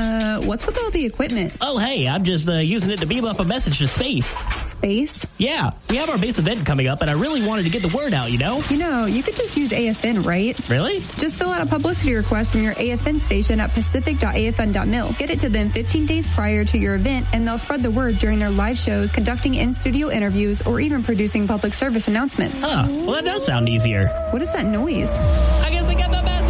What's with all the equipment? Oh, hey, I'm just using it to beam up a message to space. Space? Yeah, we have our base event coming up, and I really wanted to get the word out, you know? You know, you could just use AFN, right? Really? Just fill out a publicity request from your AFN station at pacific.afn.mil. Get it to them 15 days prior to your event, and they'll spread the word during their live shows, conducting in-studio interviews, or even producing public service announcements. Huh, well, that does sound easier. What is that noise? I guess they got the message!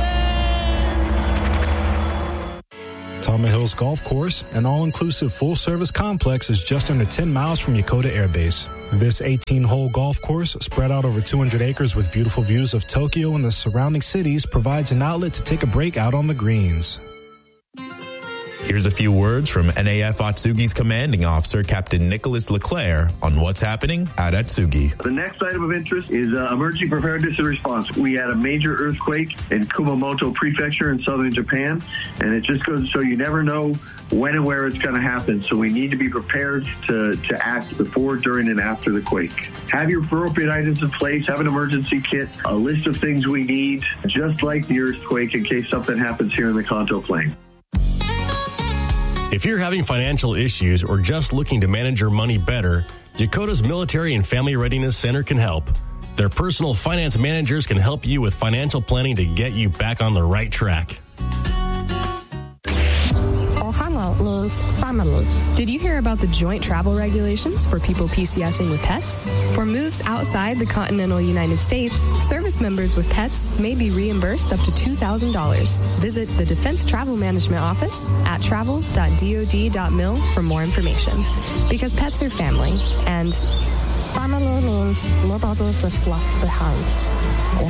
Tama Hills Golf Course, an all-inclusive full-service complex, is just under 10 miles from Yokota Air Base. This 18-hole golf course, spread out over 200 acres with beautiful views of Tokyo and the surrounding cities, provides an outlet to take a break out on the greens. Here's a few words from NAF Atsugi's commanding officer, Captain Nicholas Leclerc, on what's happening at Atsugi. The next item of interest is emergency preparedness and response. We had a major earthquake in Kumamoto Prefecture in southern Japan, and it just goes to show you never know when and where it's going to happen. So we need to be prepared to act before, during, and after the quake. Have your appropriate items in place, have an emergency kit, a list of things we need, just like the earthquake, in case something happens here in the Kanto Plain. If you're having financial issues or just looking to manage your money better, Yokota's Military and Family Readiness Center can help. Their personal finance managers can help you with financial planning to get you back on the right track. Ohana means family. Did you hear about the joint travel regulations for people PCSing with pets? For moves outside the continental United States, service members with pets may be reimbursed up to $2,000. Visit the Defense Travel Management Office at travel.dod.mil for more information. Because pets are family, and family means nobody gets left behind.